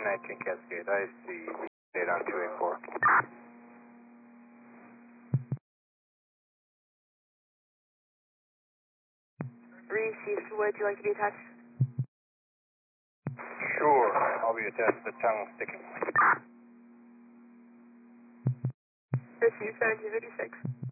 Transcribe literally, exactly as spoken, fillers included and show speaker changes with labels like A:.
A: nineteen Cascade, I see data on two eight four.
B: Received, would you like to be attached?
A: Sure, I'll be attached to the tongue sticking.
B: Received, seventeen fifty-six.